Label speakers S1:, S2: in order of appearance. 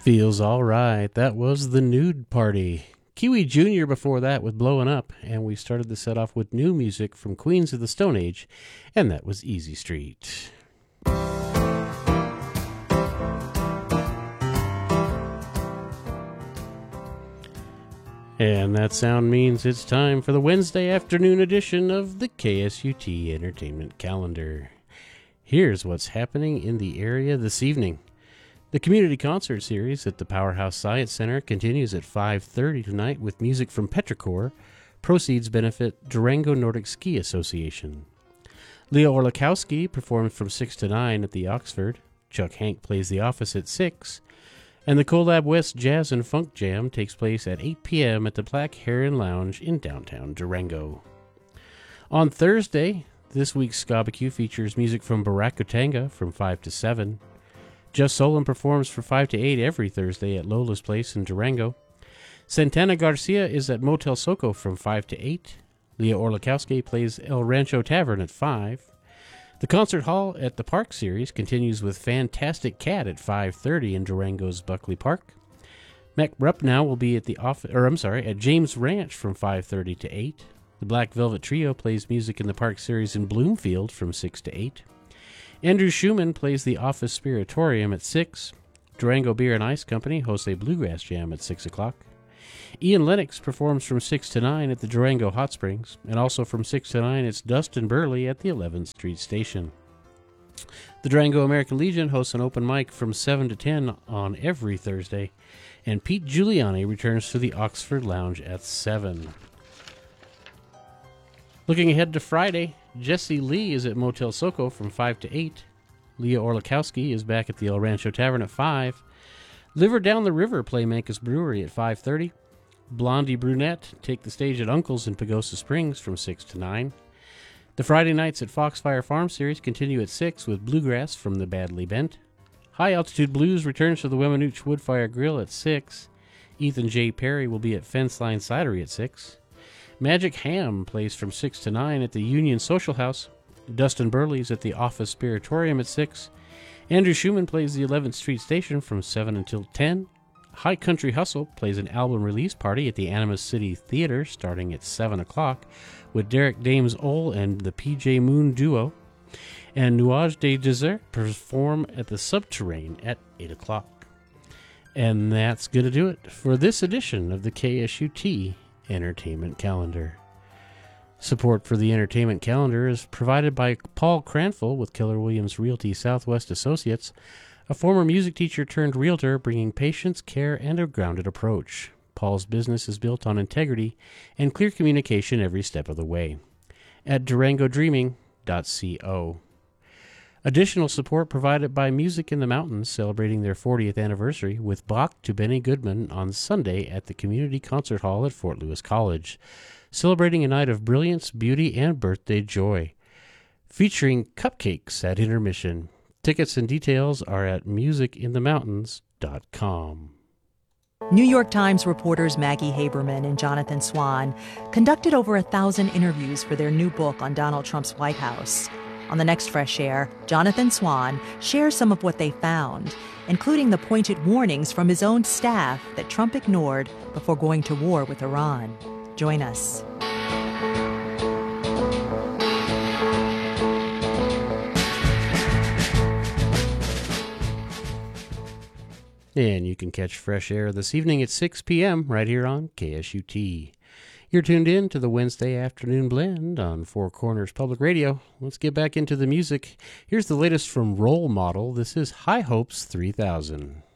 S1: Feels all right. That was the Nude Party. Kiwi Jr. before that with Blowing Up, and we started the set off with new music from Queens of the Stone Age, and that was Easy Street. And that sound means it's time for the Wednesday afternoon edition of the KSUT Entertainment Calendar. Here's what's happening in the area this evening. The community concert series at the Powerhouse Science Center continues at 5:30 tonight with music from Petrichor. Proceeds benefit Durango Nordic Ski Association. Leah Orlikowski performs from 6 to 9 at the Oxford. Chuck Hank plays The Office at 6. And the Collab West Jazz and Funk Jam takes place at 8 p.m. at the Black Heron Lounge in downtown Durango. On Thursday, this week's Ska-BQ features music from Barakutanga from 5 to 7. Just Solon performs from 5 to 8 every Thursday at Lola's Place in Durango. Santana Garcia is at Motel Soco from 5 to 8. Leah Orlikowski plays El Rancho Tavern at 5. The concert hall at the Park Series continues with Fantastic Cat at 5:30 in Durango's Buckley Park. Mac Rupnow will be at at James Ranch from 5:30 to 8. The Black Velvet Trio plays music in the Park Series in Bloomfield from 6 to 8. Andrew Schumann plays the Office Spiritorium at 6. Durango Beer and Ice Company hosts a bluegrass jam at 6 o'clock. Ian Lennox performs from 6 to 9 at the Durango Hot Springs, and also from 6 to 9 it's Dustin Burley at the 11th Street Station. The Durango American Legion hosts an open mic from 7 to 10 on every Thursday, and Pete Giuliani returns to the Oxford Lounge at 7. Looking ahead to Friday, Jesse Lee is at Motel Soco from 5 to 8. Leah Orlikowski is back at the El Rancho Tavern at 5. Liver Down the River play Mancus Brewery at 5:30. Blondie Brunette take the stage at Uncle's in Pagosa Springs from 6 to 9. The Friday nights at Foxfire Farm Series continue at 6 with Bluegrass from the Badly Bent. High Altitude Blues returns to the Wemanooch Woodfire Grill at 6. Ethan J. Perry will be at Fence Line Cidery at 6. Magic Ham plays from 6 to 9 at the Union Social House. Dustin Burley's at the Office Spiritorium at 6. Andrew Schumann plays the 11th Street Station from 7 until 10. High Country Hustle plays an album release party at the Animas City Theater starting at 7 o'clock with Derek Dames Ole and the PJ Moon Duo. And Nuage des Deserts perform at the Subterrane at 8 o'clock. And that's going to do it for this edition of the KSUT Entertainment Calendar. Support for the Entertainment Calendar is provided by Paul Cranfill with Keller Williams Realty Southwest Associates, a former music teacher turned realtor bringing patience, care, and a grounded approach. Paul's business is built on integrity and clear communication every step of the way. At durangodreaming.co. Additional support provided by Music in the Mountains celebrating their 40th anniversary with Bach to Benny Goodman on Sunday at the Community Concert Hall at Fort Lewis College, celebrating a night of brilliance, beauty, and birthday joy. Featuring cupcakes at intermission. Tickets and details are at musicinthemountains.com.
S2: New York Times reporters Maggie Haberman and Jonathan Swan conducted over 1,000 interviews for their new book on Donald Trump's White House. On the next Fresh Air, Jonathan Swan shares some of what they found, including the pointed warnings from his own staff that Trump ignored before going to war with Iran. Join us.
S1: And you can catch Fresh Air this evening at 6 p.m. right here on KSUT. You're tuned in to the Wednesday Afternoon Blend on Four Corners Public Radio. Let's get back into the music. Here's the latest from Role Model. This is High Hopes 3000.